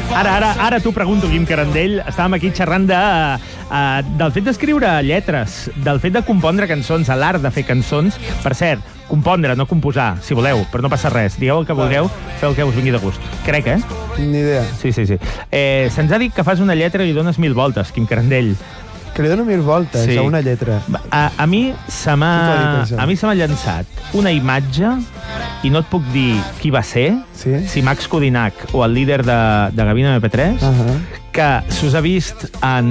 Ara t'ho pregunto, Guim Carandell. Estàvem aquí xerrant del fet d'escriure lletres, del fet de compondre cançons, a l'art de fer cançons. Per cert, compondre, no composar, si voleu, però no passa res. Digueu el que vulgueu, feu el que us vingui de gust. Crec, Ni idea. Sí. Se'ns ha dit que fas una lletra i li dones 1000 voltes, Guim Carandell. Que li dono 1000 voltes a una lletra. A mi se m'ha llançat una imatge i no et puc dir qui va ser, si Max Codinac o el líder de Gavina MP3, que s'us ha vist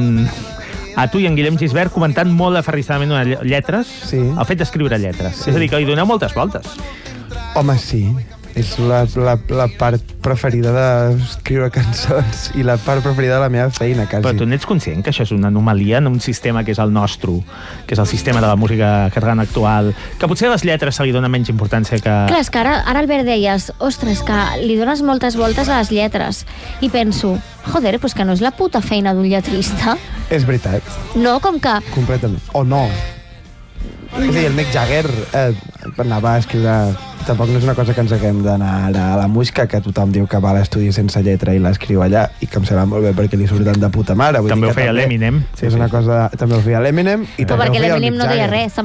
a tu i en Guillem Gisbert comentant molt aferrissadament unes lletres, el fet d'escriure lletres. És a dir, que li doneu moltes voltes. Home, sí. És la part preferida d'escriure cançons i la part preferida de la meva feina, quasi. Però tu n'ets conscient que això és una anomalia en un sistema que és el nostre, que és el sistema de la música catalana actual, que potser a les lletres se li dona menys importància que... Clar, és que ara Albert deies, ostres, que li dones moltes voltes a les lletres. I penso, joder, pues que no és la puta feina d'un lletrista. És veritat. No, com que... Completament. O no. És a dir, el Mick Jagger anava a escriure... Tampoc no és una cosa que ens haguem d'anar ara a la música, que tothom diu que va a l'estudi sense lletra i l'escriu allà, i que em sembla molt bé perquè li surten de puta mare. També ho feia l'Eminem. És una cosa... També ho feia l'Eminem i també ho feia el Mick Jagger. Perquè l'Eminem no deia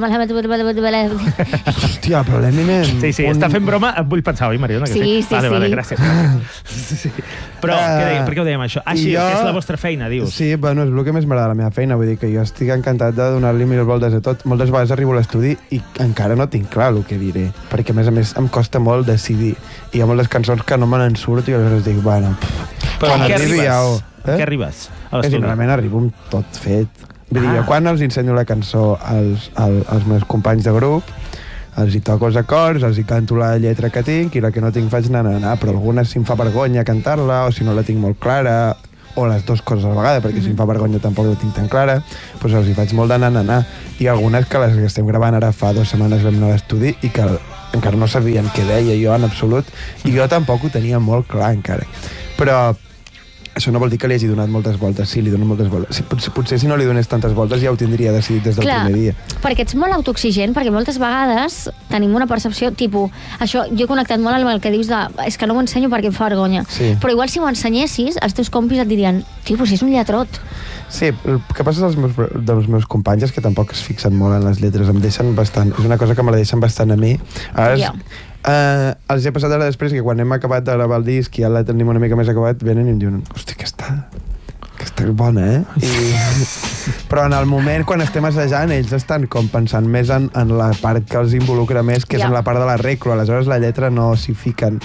res. Hòstia, però l'Eminem... Sí, està fent broma, et vull pensar, oi, Mariona? Sí. Vale, gràcies. Però per què ho dèiem, això? Així, que és la vostra feina, dius. Sí, bueno, és el que més m'agrada de la meva feina. Vull dir que jo estic encantat de donar-li 1000 voltes a tot. Moltes vegades arribo a l'estudi i encara no tinc clar el que diré, perquè a més em costa molt decidir. I hi ha moltes cançons que no me n'en surto i aleshores dic, bueno... Però a què arribes a l'estudi? Generalment arribo amb tot fet. Vull dir, jo quan els ensenyo la cançó als meus companys de grup, els hi toco els acords, els hi canto la lletra que tinc i la que no tinc faig anar, però algunes si em fa vergonya cantar-la o si no la tinc molt clara, o les dues coses a la vegada, perquè si em fa vergonya tampoc la tinc tan clara, doncs els hi faig molt d'anar. I algunes que les que estem gravant ara fa 2 setmanes vam anar a l'estudi i que encara no sabien què deia jo en absolut, i jo tampoc ho tenia molt clar encara. Però això no vol dir que li hagi donat moltes voltes. Sí, li dono moltes voltes. Potser si no li donés tantes voltes ja ho tindria decidit des del primer dia. Perquè ets molt autoexigent, perquè moltes vegades tenim una percepció, tipus, això, jo he connectat molt amb el que dius de, és que no ho ensenyo perquè em fa vergonya. Sí. Però igual si ho ensenyessis, els teus compis et dirien, tio, pues és un lletrot. Sí, el que passa dels meus companys és que tampoc es fixen molt en les lletres, em deixen bastant, és una cosa que me la deixen bastant a mi. Ara els he passat ara després que quan hem acabat de gravar el disc i ja la tenim una mica més acabat, venen i em diuen, hòstia, que està bona, Però en el moment, quan estem assajant, ells estan com pensant més en la part que els involucra més, que és en la part de l'arreglo, aleshores la lletra no s'hi fiquen.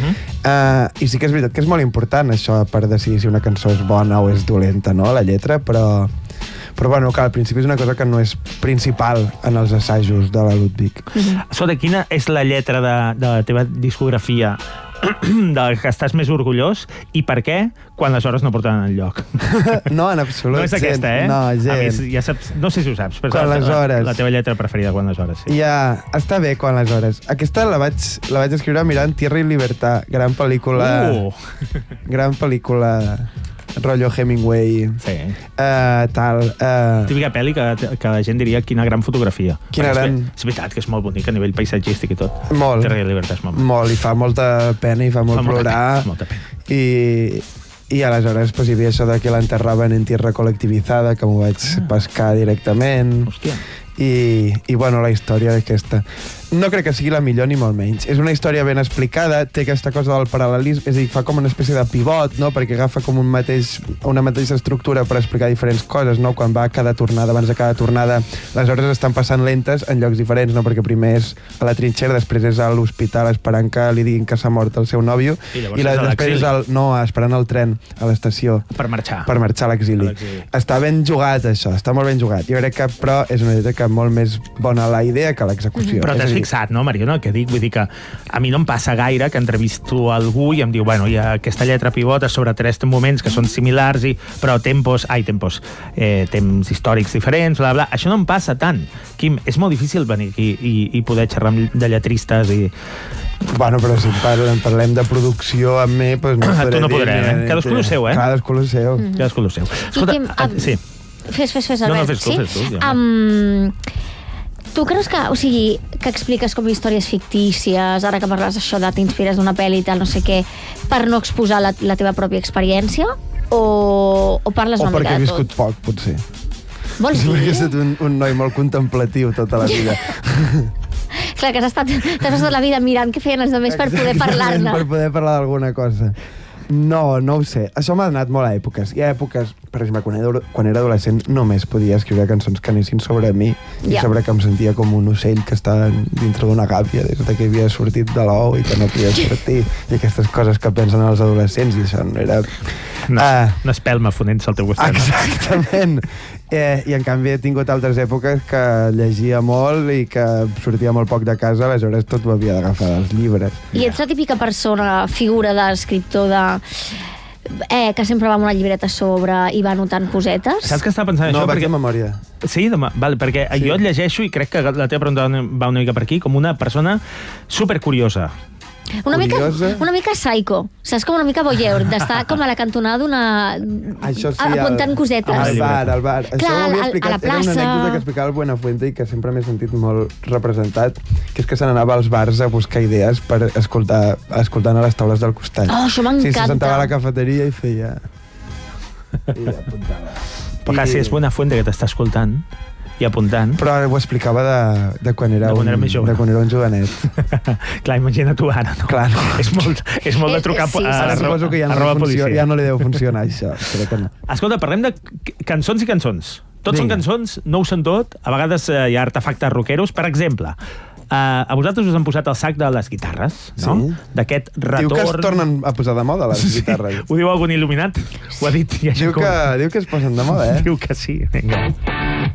I sí que és veritat que és molt important això per decidir si una cançó és bona o és dolenta, no?, la lletra, però bueno, que al principi és una cosa que no és principal en els assajos de la Ludwig. Escolta, quina és la lletra de la teva discografia de la que estàs més orgullós i per què quan les hores no porten enlloc? No, en absolut. No és aquesta, No, gent. A més, ja saps, no sé si ho saps, però quan les hores. La teva lletra preferida, quan les hores, sí. Ja, està bé, quan les hores. Aquesta la vaig escriure mirant Tierra i Libertad, gran pel·lícula... Gran pel·lícula... rotllo Hemingway, típica pel·li que la gent diria quina gran fotografia. És veritat que és molt bonic a nivell paisatgístic i tot. Molt. Terra i Libertad és molt bonic. Molt, i fa molta pena i fa molt plorar. Molta pena. I aleshores hi havia això de que l'enterraven en tierra col·lectivitzada, que m'ho vaig pescar directament. Hòstia. I bueno, la història d'aquesta no crec que sigui la millor ni molt menys. És una història ben explicada, té aquesta cosa del paral·lelisme, és a dir, fa com una espècie de pivot, no?, perquè agafa com una mateixa estructura per explicar diferents coses, no?, quan va a cada tornada, abans de cada tornada les hores estan passant lentes en llocs diferents, no?, perquè primer és a la trinxera, després és a l'hospital esperant que li diguin que s'ha mort el seu nòvio, i després és esperant el tren a l'estació per marxar a l'exili. Està ben jugat això, està molt ben jugat. Jo crec que, però, és una idea que molt més bona la idea que l'execució. Però t'has fixat, no, Mariona, que dic? Vull dir que a mi no em passa gaire que entrevisto algú i em diu, bueno, hi ha aquesta lletra pivota sobre 3 moments que són similars, però temps històrics diferents, bla, bla. Això no em passa tant. Quim, és molt difícil venir aquí i poder xerrar de lletristes i... Bueno, però si parlem de producció amb mi, doncs no podré dir... Tu no podrem, Cadascú el seu, Cadascú el seu. Cadascú el seu. Escolta, sí. Fes, Albert. No, fes tu, ja. Tu creus que, o sigui, que expliques com històries fictícies, ara que parles això de t'inspires d'una pel·li i tal, no sé què, per no exposar la teva pròpia experiència? O parles una mica de tot? O perquè he viscut poc, potser. Vols dir? Perquè he estat un noi molt contemplatiu tota la vida. Clar, que t'has passat la vida mirant què feien els altres per poder parlar-ne. Per poder parlar d'alguna cosa. No ho sé. Això m'ha donat molt a èpoques. Hi ha èpoques, per exemple, quan era adolescent només podia escriure cançons que anessin sobre mi i sobre que em sentia com un ocell que estava dintre d'una gàbia des que havia sortit de l'ou i que no podia sortir, i aquestes coses que pensen els adolescents, i això no era... Una espelma fonent-se al teu costat. Exactament. I en canvi he tingut altres èpoques que llegia molt i que sortia molt poc de casa, aleshores tot ho havia d'agafar dels llibres. I ets la típica persona, figura d'escriptor que sempre va amb una llibreta a sobre i va anotant cosetes? Saps que estava pensant això? No, perquè memòria. Sí? Vale, perquè jo et llegeixo i crec que la teva pregunta va una mica per aquí, com una persona supercuriosa. Una mica psycho, saps? Com una mica voyeur, d'estar com a la cantonada d'una... apuntant cosetes. Al bar. Clar, això ho havia explicat, a la plaça... Era una anècdota que explicava el Buenafuente i que sempre m'he sentit molt representat, que és que se n'anava als bars a buscar idees per escoltant a les taules del costat. Oh, això m'encanta. Sí, se sentava a la cafeteria i feia... I apuntava. Però quasi és Buenafuente que t'està escoltant i apuntant. Però ho explicava de quan era un jovenet. Clar, imagina tu ara, no? Clar, no. És molt de trucar ara suposo que ja no li deu funcionar això. No. Escolta, parlem de cançons i cançons. Tots són cançons, no ho són tot. A vegades hi ha artefactes rockeros. Per exemple, a vosaltres us han posat el sac de les guitarres, no? Sí. D'aquest retorn... Diu que es tornen a posar de moda, les guitarres. Ho diu algun il·luminat? Ho ha dit. Diu que es posen de moda, Diu que sí, vinga.